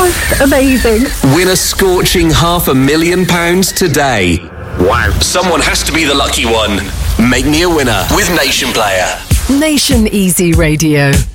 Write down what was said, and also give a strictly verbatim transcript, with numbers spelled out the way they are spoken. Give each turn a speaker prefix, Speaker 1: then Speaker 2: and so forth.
Speaker 1: Oh, amazing.
Speaker 2: Win a scorching half a million pounds today. Wow. Someone has to be the lucky one. Make me a winner with Nation Player.
Speaker 3: Nation Easy Radio.